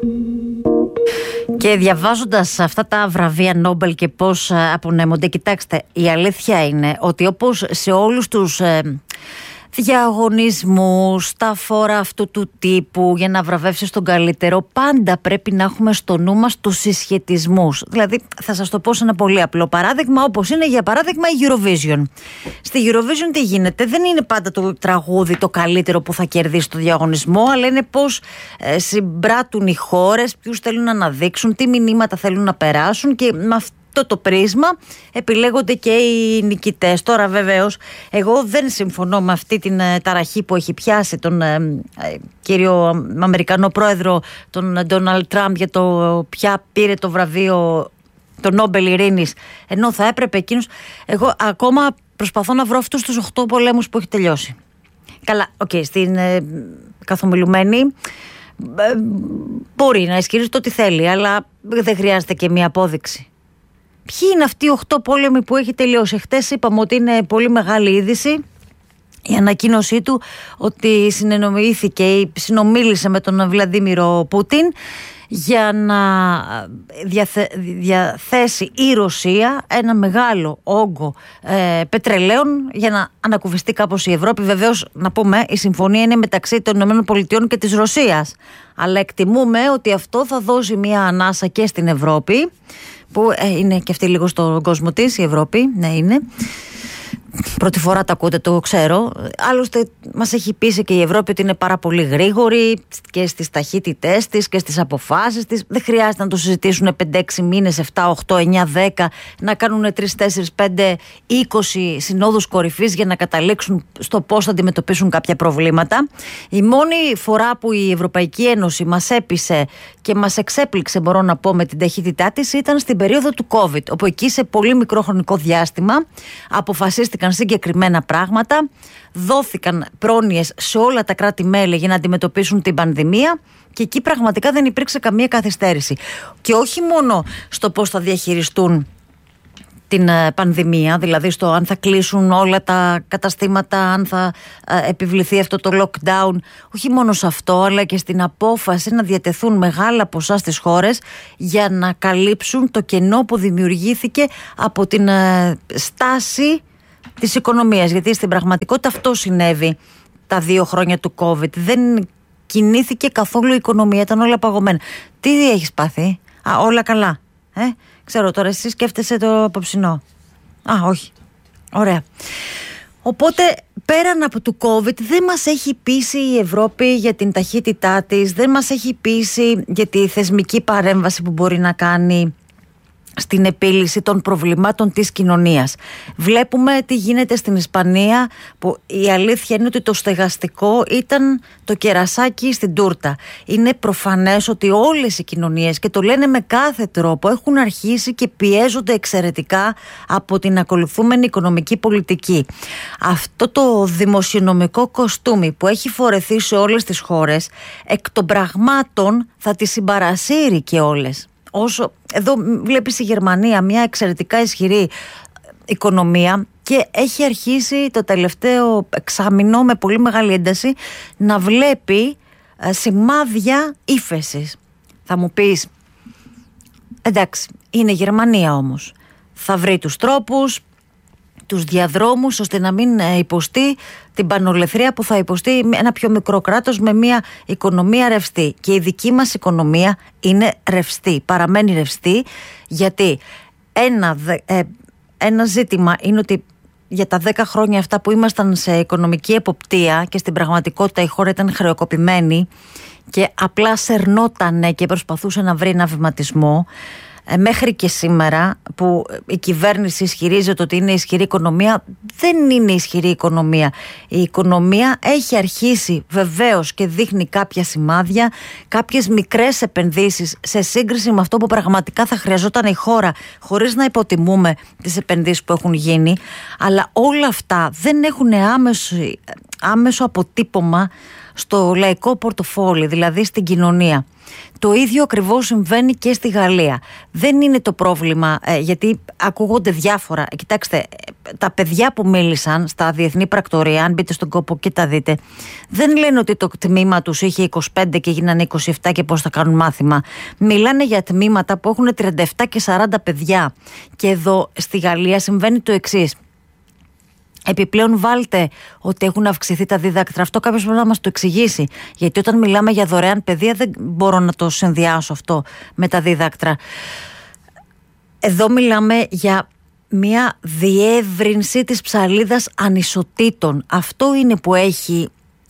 Και διαβάζοντας αυτά τα βραβεία Νόμπελ και πώς απονέμονται, κοιτάξτε, η αλήθεια είναι ότι όπως σε όλους τους διαγωνισμούς, τα φόρα αυτού του τύπου για να βραβεύσεις τον καλύτερο, πάντα πρέπει να έχουμε στο νου μας τους συσχετισμούς. Δηλαδή, θα σας το πω σε ένα πολύ απλό παράδειγμα, όπως είναι για παράδειγμα η Eurovision. Στη Eurovision τι γίνεται? Δεν είναι πάντα το τραγούδι το καλύτερο που θα κερδίσει το διαγωνισμό, αλλά είναι πώς συμπράττουν οι χώρες, ποιους θέλουν να αναδείξουν, τι μηνύματα θέλουν να περάσουν, και με αυτό το πρίσμα επιλέγονται και οι νικητές. Τώρα βεβαίως εγώ δεν συμφωνώ με αυτή την ταραχή που έχει πιάσει τον κύριο Αμερικανό πρόεδρο, τον Ντόναλντ Τραμπ, για το ποια πήρε το βραβείο, το Νόμπελ Ειρήνης, ενώ θα έπρεπε εκείνος. Εγώ ακόμα προσπαθώ να βρω αυτούς τους 8 πολέμους που έχει τελειώσει. Καλά, στην καθομιλουμένη μπορεί να ισχυρίζεται ό,τι θέλει, αλλά δεν χρειάζεται και μία απόδειξη. Ποιοι είναι αυτοί οι 8 πόλεμοι που έχει τελειώσει? Χτες είπαμε ότι είναι πολύ μεγάλη είδηση η ανακοίνωσή του ότι συνεννοήθηκε ή συνομίλησε με τον Βλαντίμιρο Πούτιν για να διαθέσει η Ρωσία ένα μεγάλο όγκο πετρελαίων για να ανακουφιστεί κάπως η Ευρώπη. Βεβαίως, να πούμε, η συμφωνία είναι μεταξύ των ΗΠΑ και της Ρωσίας, αλλά εκτιμούμε ότι αυτό θα δώσει μια ανάσα και στην Ευρώπη, που είναι και αυτή λίγο στον κόσμο της, η Ευρώπη, ναι είναι. Πρώτη φορά τα ακούτε, το ξέρω. Άλλωστε μας έχει πείσει και η Ευρώπη ότι είναι πάρα πολύ γρήγορη και στις ταχύτητές της και στις αποφάσεις της. Δεν χρειάζεται να το συζητήσουν 5-6 μήνες, 7, 8, 9, 10, να κάνουν 3, 4, 5, 20 συνόδους κορυφής για να καταλήξουν στο πώς θα αντιμετωπίσουν κάποια προβλήματα. Η μόνη φορά που η Ευρωπαϊκή Ένωση μας έπεισε και μας εξέπληξε, μπορώ να πω, με την ταχύτητά της, ήταν στην περίοδο του COVID, όπου εκεί σε πολύ μικρό χρονικό διάστημα αποφασίστηκαν συγκεκριμένα πράγματα, δόθηκαν πρόνοιες σε όλα τα κράτη-μέλη για να αντιμετωπίσουν την πανδημία, και εκεί πραγματικά δεν υπήρξε καμία καθυστέρηση. Και όχι μόνο στο πώς θα διαχειριστούν την πανδημία, δηλαδή στο αν θα κλείσουν όλα τα καταστήματα, αν θα επιβληθεί αυτό το lockdown, όχι μόνο σε αυτό, αλλά και στην απόφαση να διατεθούν μεγάλα ποσά στις χώρες για να καλύψουν το κενό που δημιουργήθηκε από την στάση της οικονομίας. Γιατί στην πραγματικότητα αυτό συνέβη τα 2 χρόνια του COVID. Δεν κινήθηκε καθόλου η οικονομία, ήταν όλα παγωμένα. Τι έχεις πάθει? Όλα καλά. Ξέρω τώρα, εσύ σκέφτεσαι το απόψινό. Όχι. Ωραία. Οπότε, πέραν από του COVID, δεν μας έχει πείσει η Ευρώπη για την ταχύτητά της, δεν μας έχει πείσει για τη θεσμική παρέμβαση που μπορεί να κάνει στην επίλυση των προβλημάτων της κοινωνίας. Βλέπουμε τι γίνεται στην Ισπανία, που η αλήθεια είναι ότι το στεγαστικό ήταν το κερασάκι στην τούρτα. Είναι προφανές ότι όλες οι κοινωνίες, και το λένε με κάθε τρόπο, έχουν αρχίσει και πιέζονται εξαιρετικά από την ακολουθούμενη οικονομική πολιτική. Αυτό το δημοσιονομικό κοστούμι που έχει φορεθεί σε όλες τις χώρες, εκ των πραγμάτων θα τις συμπαρασύρει και όλες. Εδώ βλέπεις η Γερμανία, μια εξαιρετικά ισχυρή οικονομία, και έχει αρχίσει το τελευταίο εξάμηνο με πολύ μεγάλη ένταση να βλέπει σημάδια ύφεσης. Θα μου πεις, εντάξει, είναι Γερμανία όμως. Θα βρει τους τρόπους, τους διαδρόμους, ώστε να μην υποστεί την πανολεθρία που θα υποστεί ένα πιο μικρό κράτος με μια οικονομία ρευστή. Και η δική μας οικονομία είναι ρευστή, παραμένει ρευστή, γιατί ένα ζήτημα είναι ότι για τα 10 χρόνια αυτά που ήμασταν σε οικονομική εποπτεία και στην πραγματικότητα η χώρα ήταν χρεοκοπημένη και απλά σερνότανε και προσπαθούσε να βρει ένα βηματισμό, μέχρι και σήμερα που η κυβέρνηση ισχυρίζεται ότι είναι ισχυρή οικονομία, δεν είναι ισχυρή οικονομία. Η οικονομία έχει αρχίσει βεβαίως και δείχνει κάποια σημάδια, κάποιες μικρές επενδύσεις σε σύγκριση με αυτό που πραγματικά θα χρειαζόταν η χώρα, χωρίς να υποτιμούμε τις επενδύσεις που έχουν γίνει, αλλά όλα αυτά δεν έχουν άμεσο αποτύπωμα στο λαϊκό πορτοφόλι, δηλαδή στην κοινωνία. Το ίδιο ακριβώς συμβαίνει και στη Γαλλία. Δεν είναι το πρόβλημα, γιατί ακούγονται διάφορα. Κοιτάξτε, τα παιδιά που μίλησαν στα διεθνή πρακτορία, αν μπείτε στον κόπο και τα δείτε, δεν λένε ότι το τμήμα τους είχε 25 και γίνανε 27 και πώς θα κάνουν μάθημα. Μιλάνε για τμήματα που έχουν 37 και 40 παιδιά. Και εδώ στη Γαλλία συμβαίνει το εξής. Επιπλέον βάλτε ότι έχουν αυξηθεί τα δίδακτρα. Αυτό κάποιος πρέπει να μας το εξηγήσει. Γιατί όταν μιλάμε για δωρεάν παιδεία δεν μπορώ να το συνδυάσω αυτό με τα δίδακτρα. Εδώ μιλάμε για μια διεύρυνση της ψαλίδας ανισοτήτων. Αυτό είναι που έχει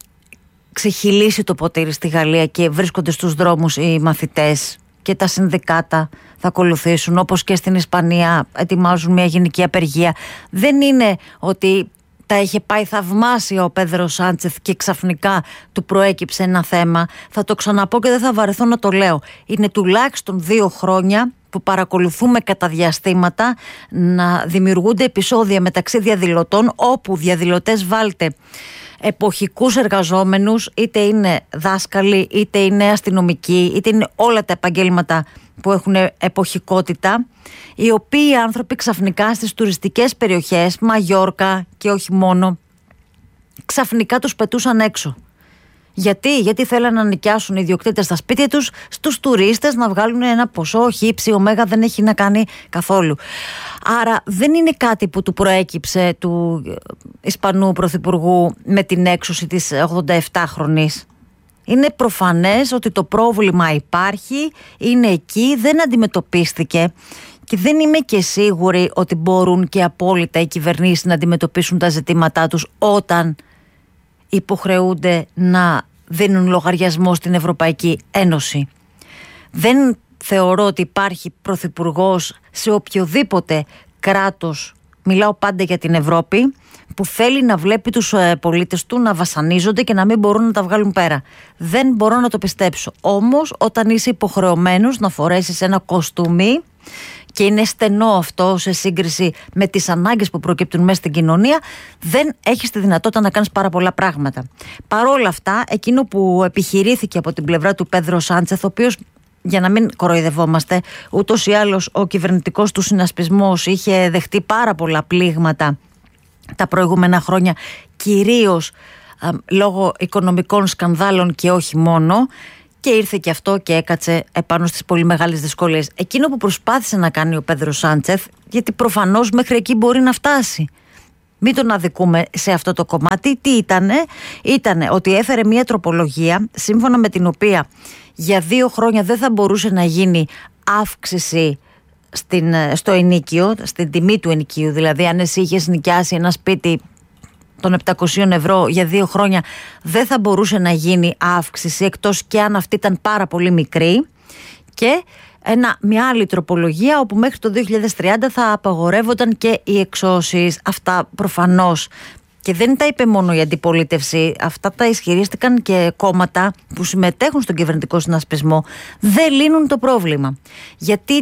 ξεχυλήσει το ποτήρι στη Γαλλία και βρίσκονται στους δρόμους οι μαθητές και τα συνδικάτα θα ακολουθήσουν, όπως και στην Ισπανία ετοιμάζουν μια γενική απεργία. Δεν είναι ότι τα είχε πάει θαυμάσια ο Πέδρο Σάντσεθ και ξαφνικά του προέκυψε ένα θέμα. Θα το ξαναπώ και δεν θα βαρεθώ να το λέω. Είναι τουλάχιστον 2 χρόνια που παρακολουθούμε κατά διαστήματα να δημιουργούνται επεισόδια μεταξύ διαδηλωτών, όπου διαδηλωτές βάλτε εποχικούς εργαζόμενους, είτε είναι δάσκαλοι, είτε είναι αστυνομικοί, είτε είναι όλα τα επαγγέλματα που έχουν εποχικότητα, οι οποίοι άνθρωποι ξαφνικά στις τουριστικές περιοχές, Μαγιόρκα και όχι μόνο, ξαφνικά τους πετούσαν έξω. Γιατί θέλουν να νοικιάσουν οι ιδιοκτήτες στα σπίτια τους στους τουρίστες, να βγάλουν ένα ποσό, χύψη, ωμέγα, δεν έχει να κάνει καθόλου. Άρα δεν είναι κάτι που του προέκυψε του Ισπανού Πρωθυπουργού με την έξωση της 87χρονης. Είναι προφανές ότι το πρόβλημα υπάρχει, είναι εκεί, δεν αντιμετωπίστηκε και δεν είμαι και σίγουρη ότι μπορούν και απόλυτα οι κυβερνήσεις να αντιμετωπίσουν τα ζητήματά τους όταν υποχρεούνται να δίνουν λογαριασμό στην Ευρωπαϊκή Ένωση. Δεν θεωρώ ότι υπάρχει πρωθυπουργός σε οποιοδήποτε κράτος, μιλάω πάντα για την Ευρώπη, που θέλει να βλέπει τους πολίτες του να βασανίζονται και να μην μπορούν να τα βγάλουν πέρα. Δεν μπορώ να το πιστέψω. Όμως όταν είσαι υποχρεωμένος να φορέσεις ένα κοστούμι και είναι στενό αυτό σε σύγκριση με τις ανάγκες που προκύπτουν μέσα στην κοινωνία, δεν έχεις τη δυνατότητα να κάνεις πάρα πολλά πράγματα. Παρόλα αυτά, εκείνο που επιχειρήθηκε από την πλευρά του Πέδρο Σάντσεθ, ο οποίος, για να μην κοροϊδευόμαστε, ούτως ή άλλως ο κυβερνητικός του συνασπισμός είχε δεχτεί πάρα πολλά πλήγματα τα προηγούμενα χρόνια, κυρίως λόγω οικονομικών σκανδάλων και όχι μόνο, και ήρθε και αυτό και έκατσε επάνω στις πολύ μεγάλες δυσκολίες. Εκείνο που προσπάθησε να κάνει ο Πέδρο Σάντσεθ, γιατί προφανώς μέχρι εκεί μπορεί να φτάσει, μην τον αδικούμε σε αυτό το κομμάτι, τι ήτανε ότι έφερε μια τροπολογία σύμφωνα με την οποία για 2 χρόνια δεν θα μπορούσε να γίνει αύξηση στο ενοίκιο, στην τιμή του ενοικίου. Δηλαδή αν εσύ είχες νοικιάσει ένα σπίτι των 700 ευρώ για 2 χρόνια, δεν θα μπορούσε να γίνει αύξηση, εκτός και αν αυτή ήταν πάρα πολύ μικρή. Και μια άλλη τροπολογία όπου μέχρι το 2030 θα απαγορεύονταν και οι εξώσεις. Αυτά προφανώς, και δεν τα είπε μόνο η αντιπολίτευση, αυτά τα ισχυρίστηκαν και κόμματα που συμμετέχουν στον κυβερνητικό συνασπισμό, δεν λύνουν το πρόβλημα. Γιατί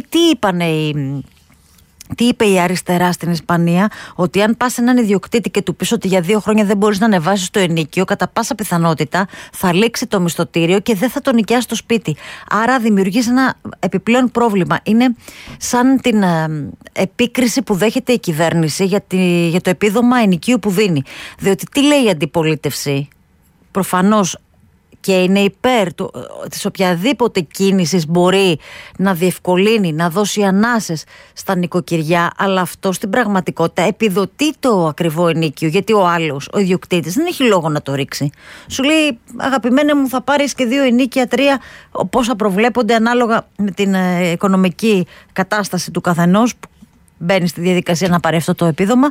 τι είπε η αριστερά στην Ισπανία, ότι αν πας σε έναν ιδιοκτήτη και του πεις ότι για 2 χρόνια δεν μπορείς να ανεβάσεις το ενοίκιο, κατά πάσα πιθανότητα θα λήξει το μισθωτήριο και δεν θα το νοικιάσει το σπίτι. Άρα δημιουργείς ένα επιπλέον πρόβλημα. Είναι σαν την επίκριση που δέχεται η κυβέρνηση για το επίδομα ενοικίου που δίνει. Διότι τι λέει η αντιπολίτευση? Προφανώς και είναι υπέρ της οποιαδήποτε κίνησης μπορεί να διευκολύνει, να δώσει ανάσες στα νοικοκυριά, αλλά αυτό στην πραγματικότητα επιδοτεί το ακριβό ενοίκιο, γιατί ο άλλος, ο ιδιοκτήτης, δεν έχει λόγο να το ρίξει. Σου λέει, αγαπημένε μου, θα πάρεις και 2 ενοίκια, 3, πόσα προβλέπονται ανάλογα με την οικονομική κατάσταση του καθενός που μπαίνει στη διαδικασία να πάρει αυτό το επίδομα.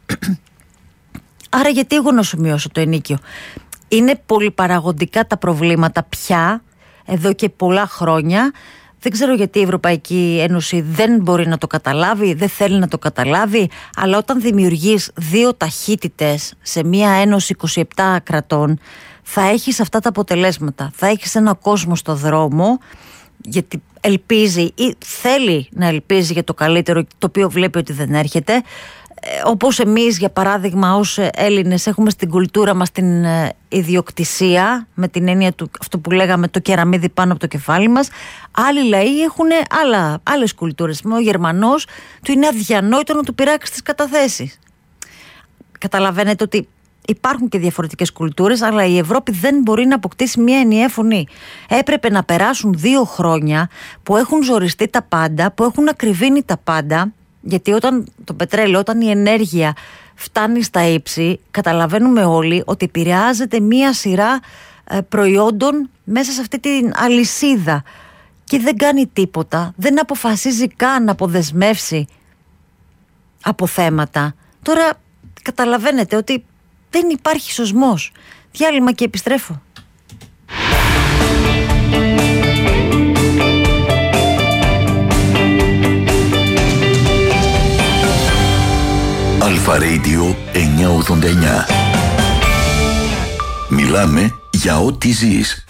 Άρα γιατί εγώ να σου μειώσω το ενοίκιο? Είναι πολυπαραγοντικά τα προβλήματα πια εδώ και πολλά χρόνια. Δεν ξέρω γιατί η Ευρωπαϊκή Ένωση δεν μπορεί να το καταλάβει, δεν θέλει να το καταλάβει, αλλά όταν δημιουργείς 2 ταχύτητες σε μια ένωση 27 κρατών, θα έχεις αυτά τα αποτελέσματα. Θα έχεις ένα κόσμο στο δρόμο, γιατί ελπίζει ή θέλει να ελπίζει για το καλύτερο, το οποίο βλέπει ότι δεν έρχεται. όπως εμείς για παράδειγμα ως Έλληνες έχουμε στην κουλτούρα μας την ιδιοκτησία, με την έννοια του αυτό που λέγαμε το κεραμίδι πάνω από το κεφάλι μας, άλλοι λαοί έχουν άλλες κουλτούρες. Ο Γερμανός του είναι αδιανόητο να του πειράξει τις καταθέσεις. Καταλαβαίνετε ότι υπάρχουν και διαφορετικές κουλτούρες, αλλά η Ευρώπη δεν μπορεί να αποκτήσει μια ενιαία φωνή. Έπρεπε να περάσουν 2 χρόνια που έχουν ζοριστεί τα πάντα, που έχουν ακριβήνει τα πάντα, γιατί όταν το πετρέλαιο, όταν η ενέργεια φτάνει στα ύψη, καταλαβαίνουμε όλοι ότι επηρεάζεται μια σειρά προϊόντων μέσα σε αυτή την αλυσίδα και δεν κάνει τίποτα, δεν αποφασίζει καν να αποδεσμεύσει αποθέματα. Τώρα καταλαβαίνετε ότι δεν υπάρχει σωσμός. Διάλειμμα και επιστρέφω. Αλφα Radio 989. Μιλάμε για ό,τι ζεις.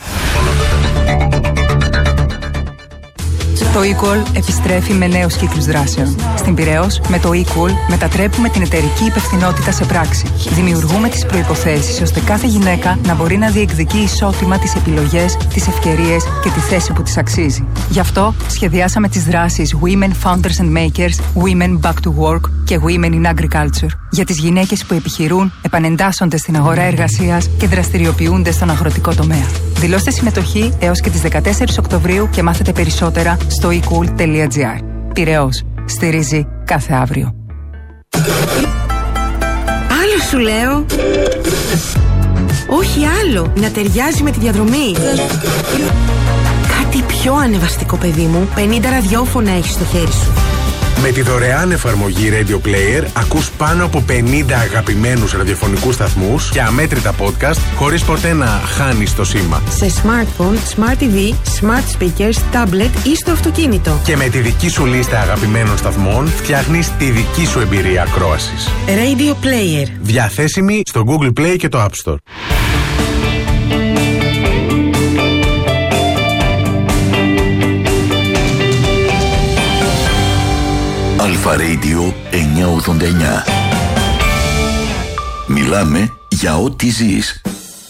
Το eCall επιστρέφει με νέους κύκλους δράσεων. Στην Πειραιώς, με το eCall μετατρέπουμε την εταιρική υπευθυνότητα σε πράξη. Δημιουργούμε τις προϋποθέσεις ώστε κάθε γυναίκα να μπορεί να διεκδικεί ισότιμα τις επιλογές, τις ευκαιρίες και τη θέση που της αξίζει. Γι' αυτό σχεδιάσαμε τις δράσεις Women Founders and Makers, Women Back to Work και Women in Agriculture. Για τις γυναίκες που επιχειρούν, επανεντάσσονται στην αγορά εργασίας και δραστηριοποιούνται στον αγροτικό τομέα. Δηλώστε συμμετοχή έως και τις 14 Οκτωβρίου και μάθετε περισσότερα στο ecool.gr. Πειραιώς. Στηρίζει κάθε αύριο. Άλλο σου λέω. Όχι άλλο. Να ταιριάζει με τη διαδρομή. Κάτι πιο ανεβαστικό, παιδί μου. 50 ραδιόφωνα έχεις στο χέρι σου. Με τη δωρεάν εφαρμογή Radio Player ακούς πάνω από 50 αγαπημένους ραδιοφωνικούς σταθμούς και αμέτρητα podcast χωρίς ποτέ να χάνεις το σήμα. Σε smartphone, smart TV, smart speakers, tablet ή στο αυτοκίνητο. Και με τη δική σου λίστα αγαπημένων σταθμών φτιάχνεις τη δική σου εμπειρία ακρόασης. Radio Player. Διαθέσιμη στο Google Play και το App Store. Αλφα Radio 989. Μιλάμε για ό,τι ζεις.